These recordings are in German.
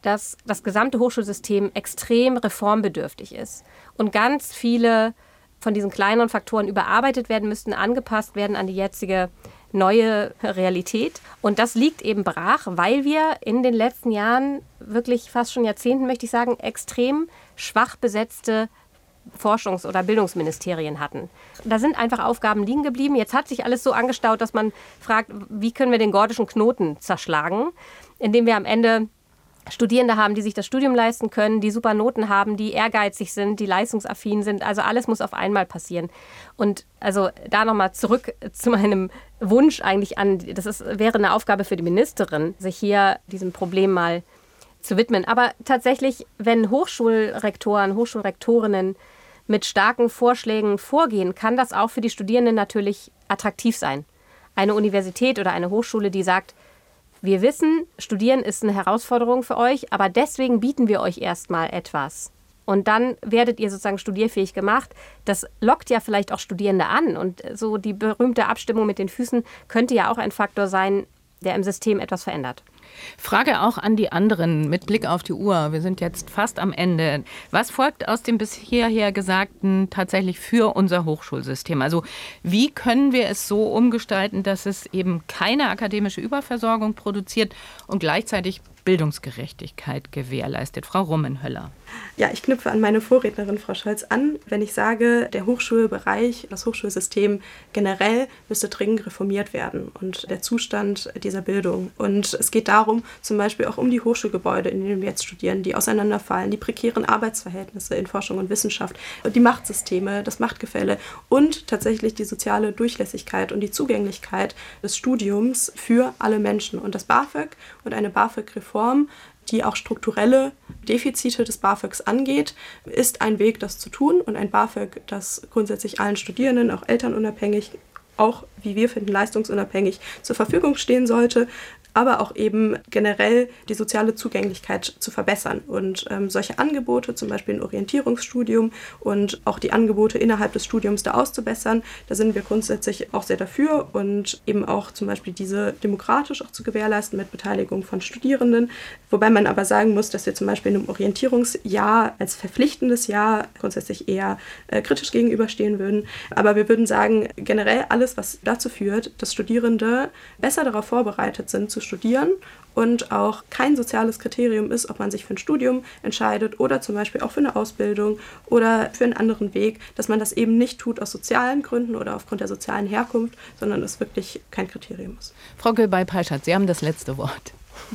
dass das gesamte Hochschulsystem extrem reformbedürftig ist und ganz viele von diesen kleineren Faktoren überarbeitet werden müssten, angepasst werden an die jetzige neue Realität. Und das liegt eben brach, weil wir in den letzten Jahren, wirklich fast schon Jahrzehnten, möchte ich sagen, extrem schwach besetzte Forschungs- oder Bildungsministerien hatten. Da sind einfach Aufgaben liegen geblieben. Jetzt hat sich alles so angestaut, dass man fragt, wie können wir den gordischen Knoten zerschlagen, indem wir am Ende Studierende haben, die sich das Studium leisten können, die super Noten haben, die ehrgeizig sind, die leistungsaffin sind. Also alles muss auf einmal passieren. Und also da nochmal zurück zu meinem Wunsch eigentlich an, wäre eine Aufgabe für die Ministerin, sich hier diesem Problem mal zu widmen. Aber tatsächlich, wenn Hochschulrektoren, Hochschulrektorinnen mit starken Vorschlägen vorgehen, kann das auch für die Studierenden natürlich attraktiv sein. Eine Universität oder eine Hochschule, die sagt, wir wissen, Studieren ist eine Herausforderung für euch, aber deswegen bieten wir euch erstmal etwas. Und dann werdet ihr sozusagen studierfähig gemacht. Das lockt ja vielleicht auch Studierende an. Und so die berühmte Abstimmung mit den Füßen könnte ja auch ein Faktor sein, der im System etwas verändert. Frage auch an die anderen mit Blick auf die Uhr. Wir sind jetzt fast am Ende. Was folgt aus dem bis hierher Gesagten tatsächlich für unser Hochschulsystem? Also wie können wir es so umgestalten, dass es eben keine akademische Überversorgung produziert und gleichzeitig Bildungsgerechtigkeit gewährleistet? Frau Rummenhöller. Ja, ich knüpfe an meine Vorrednerin, Frau Scholz, an, wenn ich sage, der Hochschulbereich, das Hochschulsystem generell müsste dringend reformiert werden und der Zustand dieser Bildung. Und es geht darum, zum Beispiel auch um die Hochschulgebäude, in denen wir jetzt studieren, die auseinanderfallen, die prekären Arbeitsverhältnisse in Forschung und Wissenschaft, die Machtsysteme, das Machtgefälle und tatsächlich die soziale Durchlässigkeit und die Zugänglichkeit des Studiums für alle Menschen. Und das BAföG und eine BAföG-Reform, die auch strukturelle Defizite des BAföGs angeht, ist ein Weg, das zu tun. Und ein BAföG, das grundsätzlich allen Studierenden, auch elternunabhängig, auch, wie wir finden, leistungsunabhängig zur Verfügung stehen sollte, aber auch eben generell die soziale Zugänglichkeit zu verbessern. Und solche Angebote, zum Beispiel ein Orientierungsstudium und auch die Angebote innerhalb des Studiums da auszubessern, da sind wir grundsätzlich auch sehr dafür und eben auch zum Beispiel diese demokratisch auch zu gewährleisten mit Beteiligung von Studierenden. Wobei man aber sagen muss, dass wir zum Beispiel einem Orientierungsjahr als verpflichtendes Jahr grundsätzlich eher kritisch gegenüberstehen würden. Aber wir würden sagen, generell alles, was dazu führt, dass Studierende besser darauf vorbereitet sind, zu studieren und auch kein soziales Kriterium ist, ob man sich für ein Studium entscheidet oder zum Beispiel auch für eine Ausbildung oder für einen anderen Weg, dass man das eben nicht tut aus sozialen Gründen oder aufgrund der sozialen Herkunft, sondern es wirklich kein Kriterium ist. Frau Gülbey-Peischert, Sie haben das letzte Wort.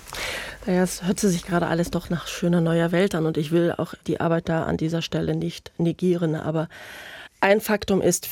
Naja, es hört sich gerade alles doch nach schöner neuer Welt an und ich will auch die Arbeit da an dieser Stelle nicht negieren, aber ein Faktum ist,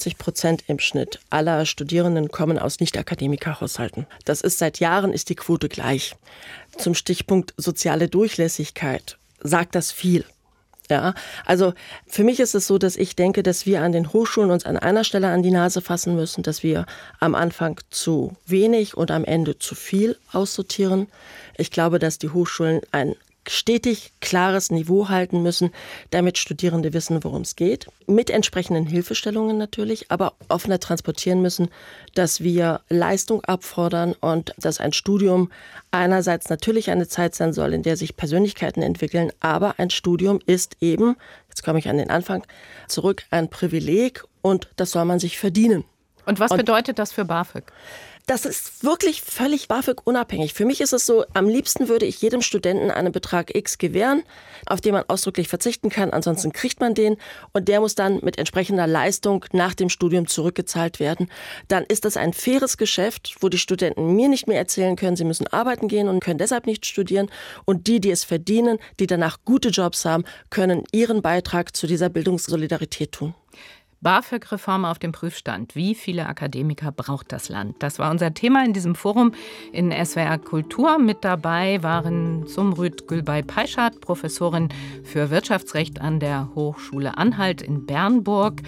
44% im Schnitt aller Studierenden kommen aus Nicht-Akademiker-Haushalten. Das ist seit Jahren ist die Quote gleich. Zum Stichpunkt soziale Durchlässigkeit sagt das viel. Ja, also für mich ist es so, dass ich denke, dass wir an den Hochschulen uns an einer Stelle an die Nase fassen müssen, dass wir am Anfang zu wenig und am Ende zu viel aussortieren. Ich glaube, dass die Hochschulen ein stetig klares Niveau halten müssen, damit Studierende wissen, worum es geht. Mit entsprechenden Hilfestellungen natürlich, aber offener transportieren müssen, dass wir Leistung abfordern und dass ein Studium einerseits natürlich eine Zeit sein soll, in der sich Persönlichkeiten entwickeln, aber ein Studium ist eben, jetzt komme ich an den Anfang zurück, ein Privileg und das soll man sich verdienen. Und was bedeutet das für BAföG? Das ist wirklich völlig BAföG-unabhängig. Für mich ist es so, am liebsten würde ich jedem Studenten einen Betrag X gewähren, auf den man ausdrücklich verzichten kann. Ansonsten kriegt man den und der muss dann mit entsprechender Leistung nach dem Studium zurückgezahlt werden. Dann ist das ein faires Geschäft, wo die Studenten mir nicht mehr erzählen können, sie müssen arbeiten gehen und können deshalb nicht studieren. Und die, die es verdienen, die danach gute Jobs haben, können ihren Beitrag zu dieser Bildungssolidarität tun. BAföG-Reform auf dem Prüfstand. Wie viele Akademiker braucht das Land? Das war unser Thema in diesem Forum in SWR Kultur. Mit dabei waren Zumrüt Gülbey-Peischert, Professorin für Wirtschaftsrecht an der Hochschule Anhalt in Bernburg,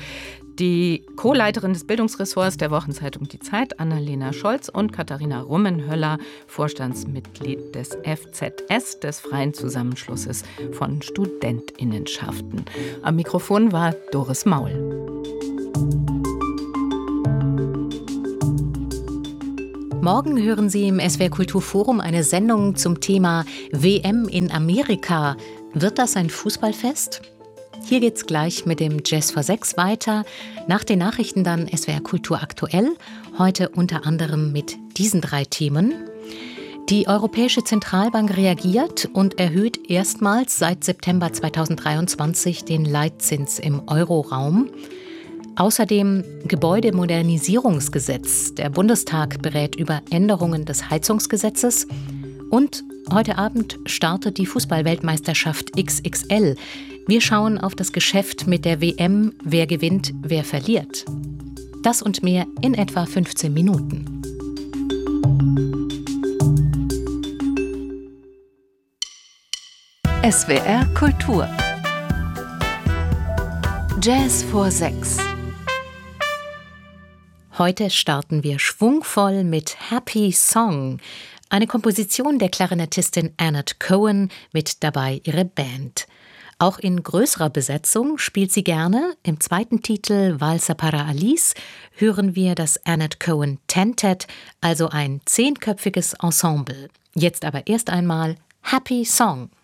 die Co-Leiterin des Bildungsressorts der Wochenzeitung Die Zeit, Annalena Scholz, und Katharina Rummenhöller, Vorstandsmitglied des FZS, des Freien Zusammenschlusses von StudentInnenschaften. Am Mikrofon war Doris Maul. Morgen hören Sie im SWR Kulturforum eine Sendung zum Thema WM in Amerika. Wird das ein Fußballfest? Hier geht's gleich mit dem Jazz vor 6 weiter. Nach den Nachrichten dann SWR Kultur aktuell. Heute unter anderem mit diesen 3 Themen. Die Europäische Zentralbank reagiert und erhöht erstmals seit September 2023 den Leitzins im Euroraum. Außerdem Gebäudemodernisierungsgesetz. Der Bundestag berät über Änderungen des Heizungsgesetzes. Und heute Abend startet die Fußball-Weltmeisterschaft XXL. Wir schauen auf das Geschäft mit der WM, wer gewinnt, wer verliert. Das und mehr in etwa 15 Minuten. SWR Kultur. Jazz vor 6. Heute starten wir schwungvoll mit Happy Song, eine Komposition der Klarinettistin Anat Cohen, mit dabei ihre Band. Auch in größerer Besetzung spielt sie gerne. Im zweiten Titel Valsa para Alice hören wir das Anat Cohen Tentet, also ein 10-köpfiges Ensemble. Jetzt aber erst einmal Happy Song.